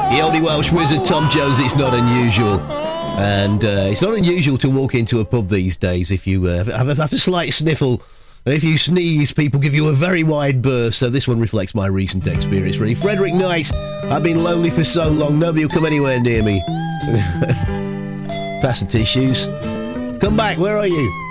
The oldie Welsh wizard Tom Jones. It's not unusual. And it's not unusual to walk into a pub these days if you have a slight sniffle. If you sneeze, people give you a very wide berth, so this one reflects my recent experience, really. Frederick Knight, I've been lonely for so long, nobody will come anywhere near me. Pass the tissues. Come back, where are you?